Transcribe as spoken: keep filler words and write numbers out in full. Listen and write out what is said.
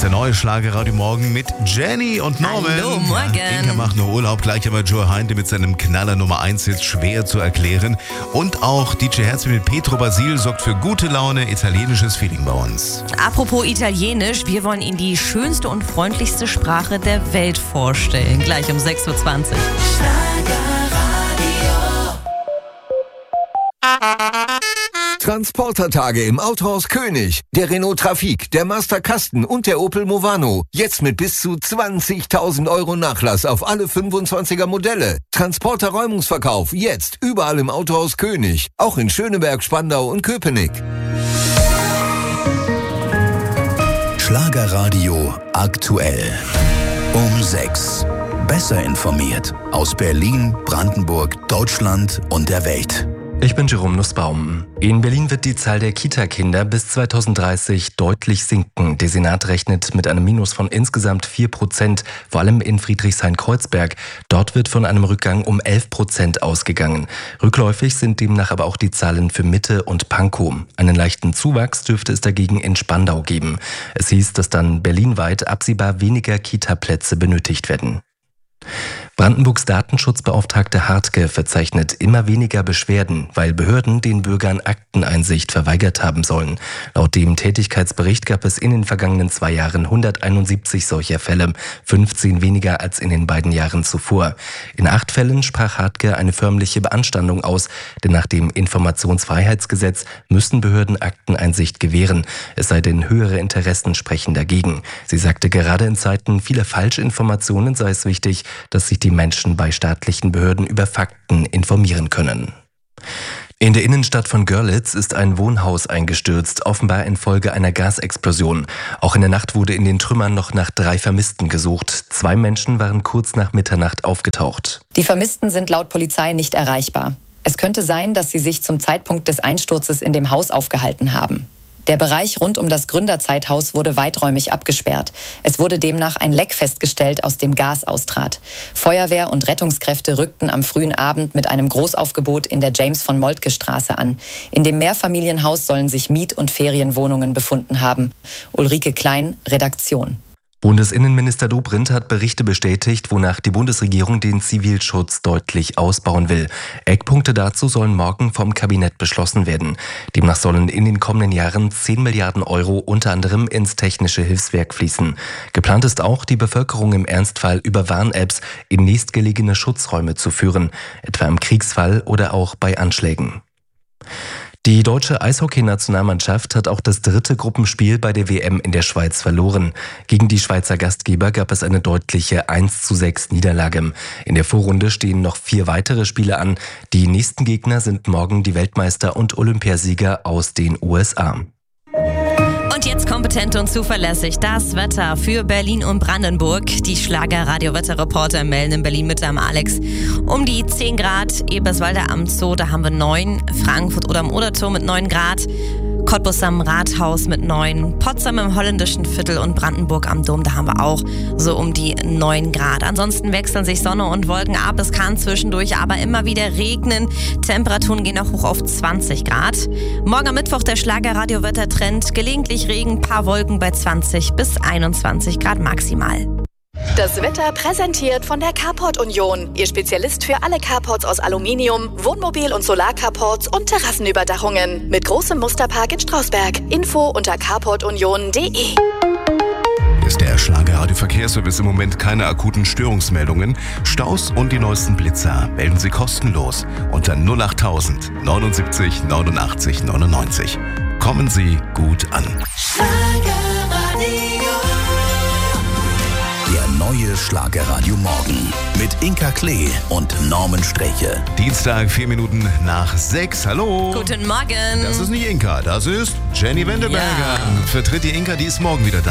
der neue Schlagerradio Morgen mit Jenny und Norman. Hallo, morgen. Inka macht nur Urlaub, gleich aber Joe Heinte mit seinem Knaller Nummer eins Hit schwer zu erklären. Und auch D J Herz mit Petro Basil sorgt für gute Laune, italienisches Feeling bei uns. Apropos Italienisch, wir wollen Ihnen die schönste und freundlichste Sprache der Welt vorstellen. Gleich um sechs Uhr zwanzig. Transportertage im Autohaus König. Der Renault Trafic, der Master Kasten und der Opel Movano. Jetzt mit bis zu zwanzigtausend Euro Nachlass auf alle fünfundzwanziger Modelle. Transporter-Räumungsverkauf jetzt überall im Autohaus König. Auch in Schöneberg, Spandau und Köpenick. Schlagerradio aktuell. Um sechs. Besser informiert. Aus Berlin, Brandenburg, Deutschland und der Welt. Ich bin Jerome Nussbaum. In Berlin wird die Zahl der Kita-Kinder bis zweitausenddreißig deutlich sinken. Der Senat rechnet mit einem Minus von insgesamt vier Prozent, vor allem in Friedrichshain-Kreuzberg. Dort wird von einem Rückgang um elf Prozent ausgegangen. Rückläufig sind demnach aber auch die Zahlen für Mitte und Pankow. Einen leichten Zuwachs dürfte es dagegen in Spandau geben. Es hieß, dass dann berlinweit absehbar weniger Kita-Plätze benötigt werden. Brandenburgs Datenschutzbeauftragte Hartke verzeichnet immer weniger Beschwerden, weil Behörden den Bürgern Akteneinsicht verweigert haben sollen. Laut dem Tätigkeitsbericht gab es in den vergangenen zwei Jahren hunderteinundsiebzig solcher Fälle, fünfzehn weniger als in den beiden Jahren zuvor. In acht Fällen sprach Hartke eine förmliche Beanstandung aus, denn nach dem Informationsfreiheitsgesetz müssen Behörden Akteneinsicht gewähren, es sei denn höhere Interessen sprechen dagegen. Sie sagte, gerade in Zeiten vieler Falschinformationen sei es wichtig, dass sich die Menschen bei staatlichen Behörden über Fakten informieren können. In der Innenstadt von Görlitz ist ein Wohnhaus eingestürzt, offenbar infolge einer Gasexplosion. Auch in der Nacht wurde in den Trümmern noch nach drei Vermissten gesucht. Zwei Menschen waren kurz nach Mitternacht aufgetaucht. Die Vermissten sind laut Polizei nicht erreichbar. Es könnte sein, dass sie sich zum Zeitpunkt des Einsturzes in dem Haus aufgehalten haben. Der Bereich rund um das Gründerzeithaus wurde weiträumig abgesperrt. Es wurde demnach ein Leck festgestellt, aus dem Gas austrat. Feuerwehr und Rettungskräfte rückten am frühen Abend mit einem Großaufgebot in der James-von-Moltke-Straße an. In dem Mehrfamilienhaus sollen sich Miet- und Ferienwohnungen befunden haben. Ulrike Klein, Redaktion. Bundesinnenminister Dobrindt hat Berichte bestätigt, wonach die Bundesregierung den Zivilschutz deutlich ausbauen will. Eckpunkte dazu sollen morgen vom Kabinett beschlossen werden. Demnach sollen in den kommenden Jahren zehn Milliarden Euro unter anderem ins technische Hilfswerk fließen. Geplant ist auch, die Bevölkerung im Ernstfall über Warn-Apps in nächstgelegene Schutzräume zu führen, etwa im Kriegsfall oder auch bei Anschlägen. Die deutsche Eishockey-Nationalmannschaft hat auch das dritte Gruppenspiel bei der W M in der Schweiz verloren. Gegen die Schweizer Gastgeber gab es eine deutliche eins zu sechs Niederlage. In der Vorrunde stehen noch vier weitere Spiele an. Die nächsten Gegner sind morgen die Weltmeister und Olympiasieger aus den U S A. Und jetzt kompetent und zuverlässig das Wetter für Berlin und Brandenburg. Die Schlager-Radio-Wetterreporter melden in Berlin mit am Alex um die zehn Grad. Eberswalder am Zoo, da haben wir neun. Frankfurt oder am Oderturm mit neun Grad. Cottbus am Rathaus mit neun. Potsdam im holländischen Viertel und Brandenburg am Dom, da haben wir auch so um die neun Grad. Ansonsten wechseln sich Sonne und Wolken ab. Es kann zwischendurch aber immer wieder regnen. Temperaturen gehen auch hoch auf zwanzig Grad. Morgen am Mittwoch der Schlager-Radio-Wettertrend. Gelegentlich Regen, paar Wolken bei zwanzig bis einundzwanzig Grad maximal. Das Wetter präsentiert von der Carport Union. Ihr Spezialist für alle Carports aus Aluminium, Wohnmobil- und Solarcarports und Terrassenüberdachungen. Mit großem Musterpark in Strausberg. Info unter carport union punkt de. Ist der Schlager-Radio-Verkehrsservice im Moment keine akuten Störungsmeldungen? Staus und die neuesten Blitzer melden Sie kostenlos unter null achttausend neunundsiebzig neunundachtzig neunundneunzig. Kommen Sie gut an. Der neue Schlagerradio Morgen mit Inka Klee und Norman Streche. Dienstag, vier Minuten nach sechs. Hallo. Guten Morgen. Das ist nicht Inka, das ist Jenny Wendelberger. Ja. Vertritt die Inka, die ist morgen wieder da.